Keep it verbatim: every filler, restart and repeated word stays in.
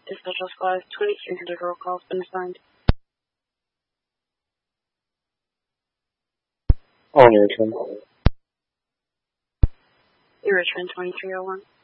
The special squad is twenty-three hundred roll call has been assigned. On your turn. The Richmond twenty-three oh one.